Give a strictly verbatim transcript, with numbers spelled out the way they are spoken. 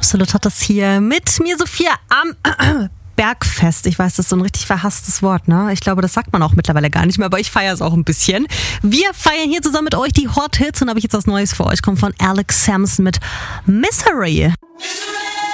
Absolut hat das hier mit mir, Sophia, am Bergfest. Ich weiß, das ist so ein richtig verhasstes Wort, ne? Ich glaube, das sagt man auch mittlerweile gar nicht mehr, aber ich feiere es auch ein bisschen. Wir feiern hier zusammen mit euch die Hot Hits und habe ich jetzt was Neues für euch. Kommt von Alex Sampson mit Misery.